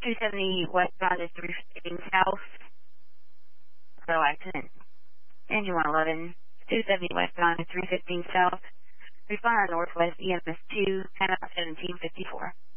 270 westbound to 315 south. So accident. Engine 111, 270 westbound to 315 south. Respond on northwest EMS 2, 10 out 1754.